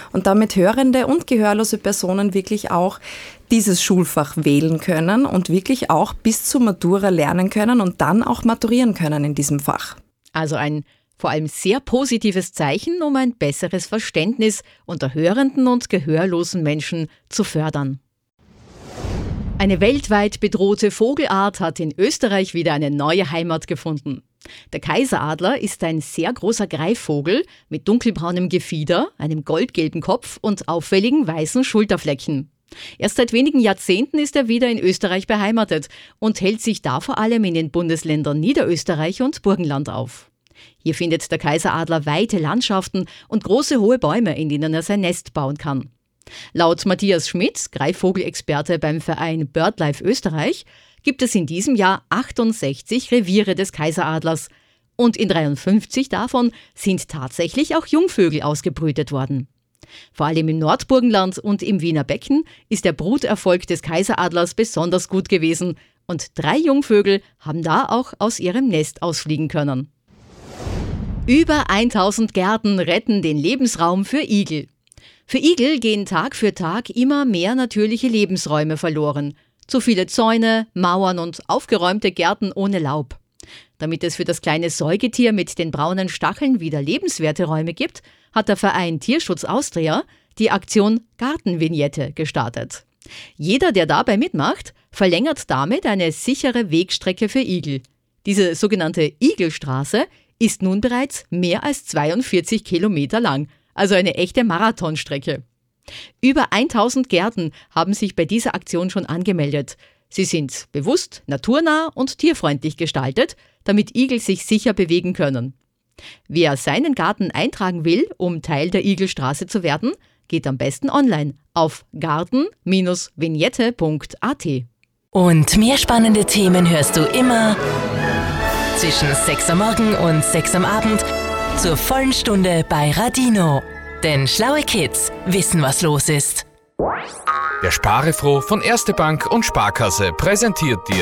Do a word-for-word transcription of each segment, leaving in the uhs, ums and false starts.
und damit hörende und gehörlose Personen wirklich auch dieses Schulfach wählen können und wirklich auch bis zur Matura lernen können und dann auch maturieren können in diesem Fach. Also ein vor allem sehr positives Zeichen, um ein besseres Verständnis unter hörenden und gehörlosen Menschen zu fördern. Eine weltweit bedrohte Vogelart hat in Österreich wieder eine neue Heimat gefunden. Der Kaiseradler ist ein sehr großer Greifvogel mit dunkelbraunem Gefieder, einem goldgelben Kopf und auffälligen weißen Schulterflecken. Erst seit wenigen Jahrzehnten ist er wieder in Österreich beheimatet und hält sich da vor allem in den Bundesländern Niederösterreich und Burgenland auf. Hier findet der Kaiseradler weite Landschaften und große hohe Bäume, in denen er sein Nest bauen kann. Laut Matthias Schmidt, Greifvogelexperte beim Verein BirdLife Österreich, gibt es in diesem Jahr achtundsechzig Reviere des Kaiseradlers und in dreiundfünfzig davon sind tatsächlich auch Jungvögel ausgebrütet worden. Vor allem im Nordburgenland und im Wiener Becken ist der Bruterfolg des Kaiseradlers besonders gut gewesen und drei Jungvögel haben da auch aus ihrem Nest ausfliegen können. Über tausend Gärten retten den Lebensraum für Igel. Für Igel gehen Tag für Tag immer mehr natürliche Lebensräume verloren. Zu viele Zäune, Mauern und aufgeräumte Gärten ohne Laub. Damit es für das kleine Säugetier mit den braunen Stacheln wieder lebenswerte Räume gibt, hat der Verein Tierschutz Austria die Aktion Gartenvignette gestartet. Jeder, der dabei mitmacht, verlängert damit eine sichere Wegstrecke für Igel. Diese sogenannte Igelstraße ist nun bereits mehr als zweiundvierzig Kilometer lang, also eine echte Marathonstrecke. Über tausend Gärten haben sich bei dieser Aktion schon angemeldet. Sie sind bewusst, naturnah und tierfreundlich gestaltet, damit Igel sich sicher bewegen können. Wer seinen Garten eintragen will, um Teil der Igelstraße zu werden, geht am besten online auf garten Bindestrich vignette Punkt a t. Und mehr spannende Themen hörst du immer zwischen sechs Uhr morgens und sechs Uhr am Abend zur vollen Stunde bei Radino. Denn schlaue Kids wissen, was los ist. Der Sparefroh von Erste Bank und Sparkasse präsentiert dir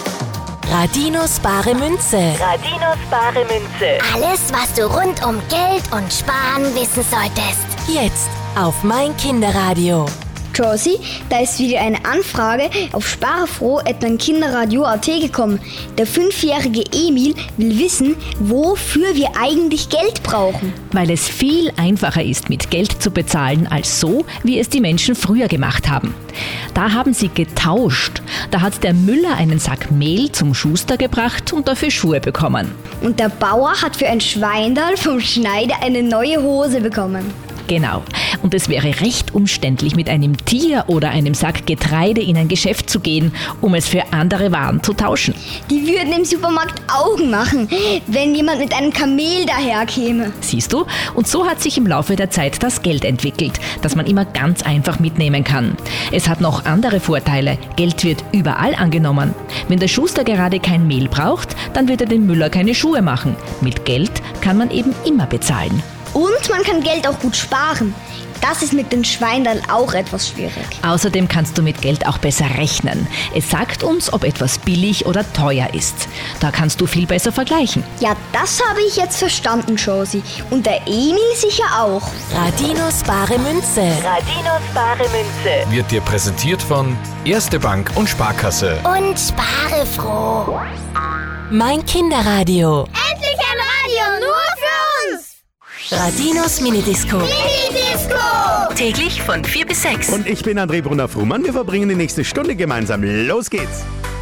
Radinos bare Münze. Radinos bare Münze. Alles, was du rund um Geld und Sparen wissen solltest. Jetzt auf mein Kinderradio. Josie, da ist wieder eine Anfrage auf sparefroh at mein kinderradio punkt a t gekommen. Der fünfjährige Emil will wissen, wofür wir eigentlich Geld brauchen. Weil es viel einfacher ist, mit Geld zu bezahlen, als so, wie es die Menschen früher gemacht haben. Da haben sie getauscht. Da hat der Müller einen Sack Mehl zum Schuster gebracht und dafür Schuhe bekommen. Und der Bauer hat für ein Schweindal vom Schneider eine neue Hose bekommen. Genau. Und es wäre recht umständlich, mit einem Tier oder einem Sack Getreide in ein Geschäft zu gehen, um es für andere Waren zu tauschen. Die würden im Supermarkt Augen machen, wenn jemand mit einem Kamel daherkäme. Siehst du? Und so hat sich im Laufe der Zeit das Geld entwickelt, das man immer ganz einfach mitnehmen kann. Es hat noch andere Vorteile. Geld wird überall angenommen. Wenn der Schuster gerade kein Mehl braucht, dann wird er dem Müller keine Schuhe machen. Mit Geld kann man eben immer bezahlen. Und man kann Geld auch gut sparen. Das ist mit den Schweindern auch etwas schwierig. Außerdem kannst du mit Geld auch besser rechnen. Es sagt uns, ob etwas billig oder teuer ist. Da kannst du viel besser vergleichen. Ja, das habe ich jetzt verstanden, Josie. Und der Emil sicher auch. Radinos bare Münze. Radinos bare Münze. Wird dir präsentiert von Erste Bank und Sparkasse. Und sparefroh. Mein Kinderradio. Endlich ein Radio nur für uns. Radinos Minidisco. Minidisco. Täglich von vier bis sechs. Und ich bin André Brunner-Frumann. Wir verbringen die nächste Stunde gemeinsam. Los geht's.